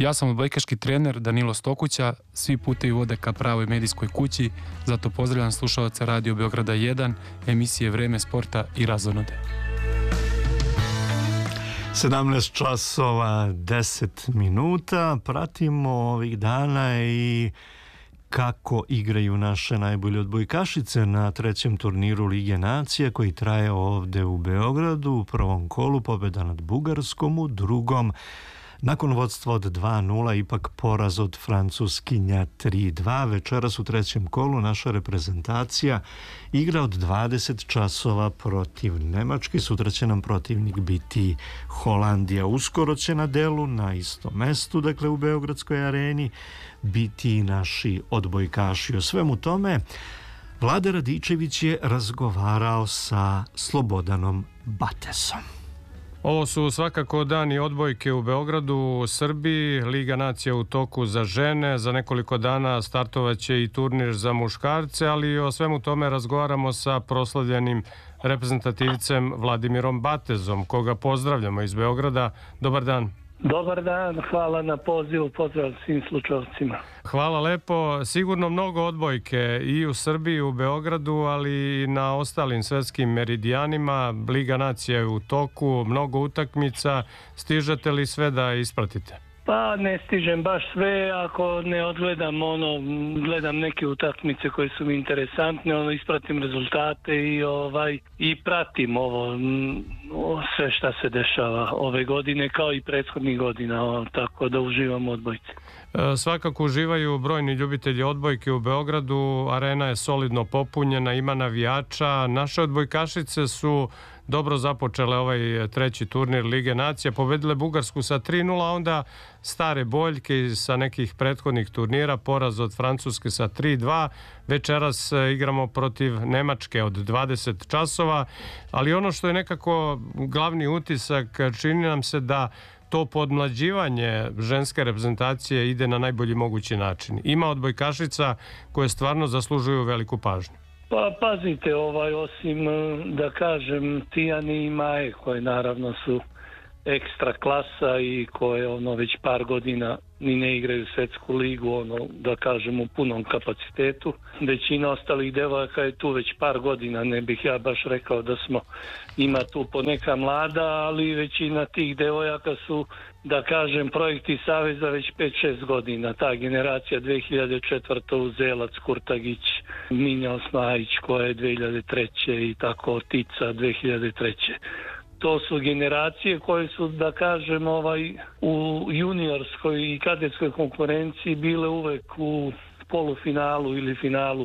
Ja sam odbojkaški trener Danilo Stokuća, svi putevi vode ka pravoj medijskoj kući, zato pozdravljam slušalce Radio Beograda 1, emisije Vreme sporta i razonode. 17 časova 10 minuta, pratimo ovih dana i kako igraju naše najbolje odbojkašice na trećem turniru Lige nacija koji traje ovde u Beogradu. U prvom kolu pobjeda nad Bugarskom, u drugom nakon vodstva od 2-0 ipak poraz od Francuskinja 3-2. Večeras u trećem kolu naša reprezentacija igra od 20 časova protiv Nemačke. Sutra će nam protivnik biti Holandija. Uskoro će na delu na istom mestu, dakle u Beogradskoj areni, biti i naši odbojkaši. O svemu tome Vlade Radičević je razgovarao sa Slobodanom Batesom. Ovo su svakako dani odbojke u Beogradu, u Srbiji, Liga nacija u toku za žene, za nekoliko dana startovaće i turnir za muškarce, ali o svemu tome razgovaramo sa proslavljenim reprezentativcem Vladimirom Batezom, koga pozdravljamo iz Beograda. Dobar dan. Dobar dan, hvala na pozivu, pozdrav svim slušalcima. Hvala lepo, sigurno mnogo odbojke i u Srbiji, u Beogradu, ali i na ostalim svetskim meridijanima. Liga nacija je u toku, mnogo utakmica, stižete li sve da ispratite? Pa ne stižem baš sve, ako ne odgledam gledam neke utakmice koje su mi interesantne, ispratim rezultate i pratim ovo sve šta se dešava ove godine kao i prethodnih godina, tako da uživam u odbojci. Svakako uživaju brojni ljubitelji odbojke u Beogradu, arena je solidno popunjena, ima navijača, naše odbojkašice su dobro započele ovaj treći turnir Lige nacija, pobedile Bugarsku sa 3-0, a onda stare boljke sa nekih prethodnih turnira, poraz od Francuske sa 3-2, večeras igramo protiv Nemačke od 20 časova, ali ono što je nekako glavni utisak, čini nam se da to podmlađivanje ženske reprezentacije ide na najbolji mogući način. Ima odbojkašica koje stvarno zaslužuju veliku pažnju. Pa pazite, osim da kažem Tijani i Maje koje naravno su ekstra klasa i koje već par godina ni ne igraju svetsku ligu, da kažem u punom kapacitetu. Većina ostalih devojaka je tu već par godina, ne bih ja baš rekao da ima tu poneka mlada, ali većina tih devojaka su, da kažem, projekti Saveza već 5-6 godina. Ta generacija 2004. Uzelac, Kurtagić, Minja Osmajić koja je 2003. i tako Tica 2003. To su generacije koje su, da kažem, u juniorskoj i kadetskoj konkurenciji bile uvek u polufinalu ili finalu